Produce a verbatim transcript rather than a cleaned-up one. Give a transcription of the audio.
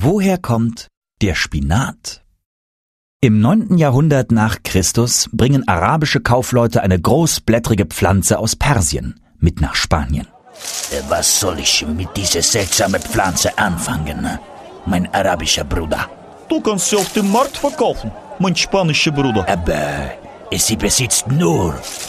Woher kommt der Spinat? Im neunten Jahrhundert nach Christus bringen arabische Kaufleute eine großblättrige Pflanze aus Persien mit nach Spanien. Was soll ich mit dieser seltsamen Pflanze anfangen, mein arabischer Bruder? Du kannst sie auf dem Markt verkaufen, mein spanischer Bruder. Aber sie besitzt nur